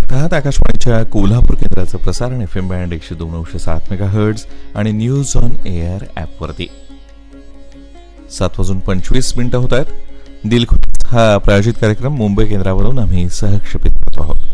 ऐकत आहात आकाशवाणीच्या कोल्हापूर केंद्राचं प्रसारण FM बँड 102.7 मेगाहर्ट्झ आणि न्यूज ऑन एअर ॲपवरती. 7:25 होत आहेत. दिलखुश हा प्रायोजित कार्यक्रम मुंबई केंद्रावरून आम्ही सहक्षेपित करतो आहोत.